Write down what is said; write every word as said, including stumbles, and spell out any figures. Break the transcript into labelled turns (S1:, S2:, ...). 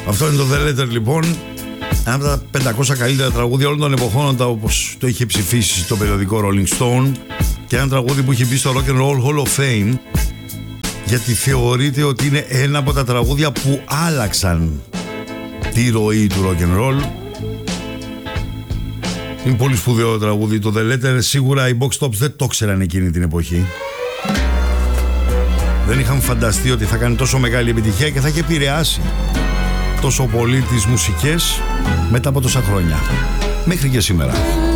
S1: Αυτό είναι το The Letter, λοιπόν. Ένα από τα πεντακόσια καλύτερα τραγούδια όλων των εποχών, όπως το είχε ψηφίσει το περιοδικό Rolling Stone, και ένα τραγούδι που είχε μπει στο Rock and Roll Hall of Fame, γιατί θεωρείται ότι είναι ένα από τα τραγούδια που άλλαξαν τη ροή του rock and roll. Είναι πολύ σπουδαίο τραγούδι το The Letter. Σίγουρα οι Box Tops δεν το ξέραν εκείνη την εποχή. Δεν είχαν φανταστεί ότι θα κάνει τόσο μεγάλη επιτυχία και θα είχε επηρεάσει τόσο πολύ τις μουσικές μετά από τόσα χρόνια μέχρι και σήμερα.